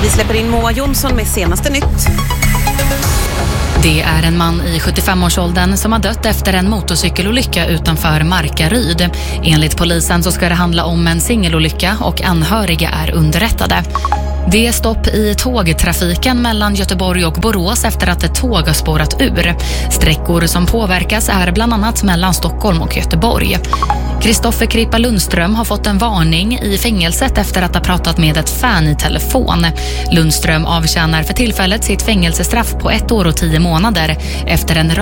Vi släpper in Moa Jonsson med senaste nytt. Det är en man i 75-årsåldern som har dött efter en motorcykelolycka utanför Markaryd. Enligt polisen så ska det handla om en singelolycka och anhöriga är underrättade. Det är stopp i tågtrafiken mellan Göteborg och Borås efter att ett tåg har spårat ur. Sträckor som påverkas är bland annat mellan Stockholm och Göteborg. Kristoffer Krippa Lundström har fått en varning i fängelset efter att ha pratat med ett fan i telefon. Lundström avtjänar för tillfället sitt fängelsestraff på 1 år och 10 månader efter en